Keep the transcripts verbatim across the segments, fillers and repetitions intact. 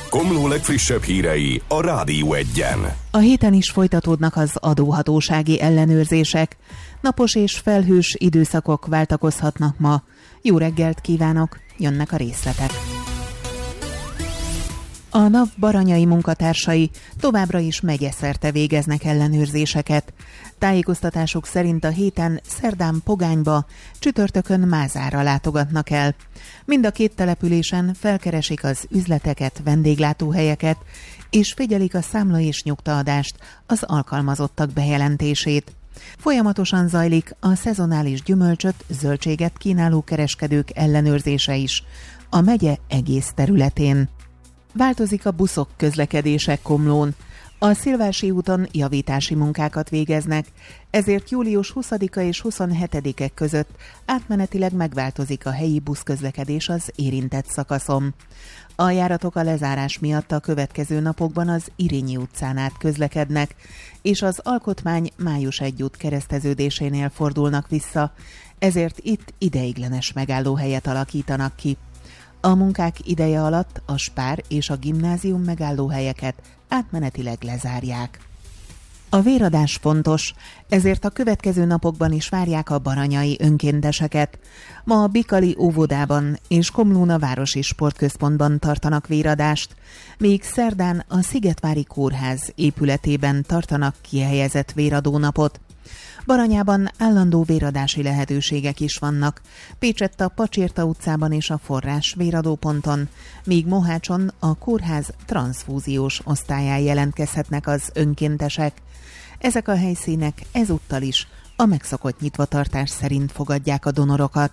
Komló legfrissebb hírei a Rádió Egyen. A héten is folytatódnak az adóhatósági ellenőrzések. Napos és felhős időszakok váltakozhatnak ma. Jó reggelt kívánok, jönnek a részletek. A NAV baranyai munkatársai továbbra is megyeszerte végeznek ellenőrzéseket. Tájékoztatások szerint a héten szerdán Pogányba, csütörtökön Mázára látogatnak el. Mind a két településen felkeresik az üzleteket, vendéglátóhelyeket, és figyelik a számla és nyugtaadást, az alkalmazottak bejelentését. Folyamatosan zajlik a szezonális gyümölcsöt, zöldséget kínáló kereskedők ellenőrzése is a megye egész területén. Változik a buszok közlekedése Komlón. A Szilvási úton javítási munkákat végeznek, ezért július huszadika és huszonhetedike között átmenetileg megváltozik a helyi buszközlekedés az érintett szakaszon. A járatok a lezárás miatt a következő napokban az Irényi utcán át közlekednek, és az Alkotmány május elseje út kereszteződésénél fordulnak vissza, ezért itt ideiglenes megállóhelyet alakítanak ki. A munkák ideje alatt a Spár és a gimnázium megállóhelyeket átmenetileg lezárják. A véradás fontos, ezért a következő napokban is várják a baranyai önkénteseket. Ma a Bikali óvodában és Komlón a Városi Sportközpontban tartanak véradást, míg szerdán a Szigetvári Kórház épületében tartanak kihelyezett véradónapot. Baranyában állandó véradási lehetőségek is vannak, Pécsett a Pacsirta utcában és a Forrás véradóponton, míg Mohácson a kórház transzfúziós osztályán jelentkezhetnek az önkéntesek. Ezek a helyszínek ezúttal is a megszokott nyitvatartás szerint fogadják a donorokat.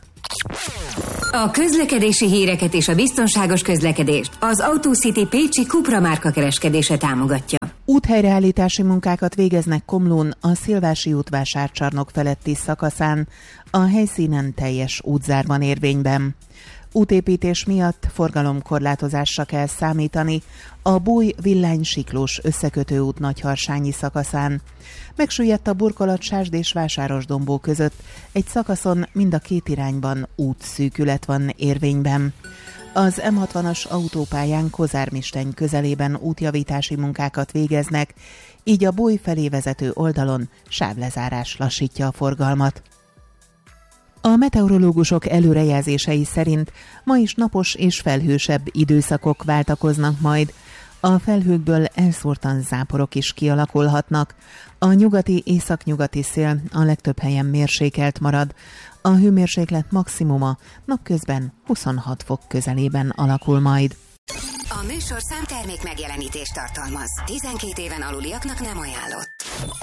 A közlekedési híreket és a biztonságos közlekedést az Autocity Pécsi Cupra márka kereskedése támogatja. Úthelyreállítási munkákat végeznek Komlón a Szilvási út vásárcsarnok feletti szakaszán, a helyszínen teljes útzár van érvényben. Útépítés miatt forgalomkorlátozásra kell számítani a Búj-Villány-Siklós összekötőút Nagyharsányi szakaszán. Megsüllyedt a burkolat Sásd és Vásárosdombó között, egy szakaszon mind a két irányban útszűkület van érvényben. Az M hatvanas autópályán Kozármisteny közelében útjavítási munkákat végeznek, így a Búj felé vezető oldalon sávlezárás lassítja a forgalmat. A meteorológusok előrejelzései szerint ma is napos és felhősebb időszakok váltakoznak majd. A felhőkből elszórtan záporok is kialakulhatnak. A nyugati északnyugati szél a legtöbb helyen mérsékelt marad. A hőmérséklet maximuma napközben huszonhat fok közelében alakul majd. A műsor számtermék megjelenítést tartalmaz. tizenkét éven aluliaknak nem ajánlott.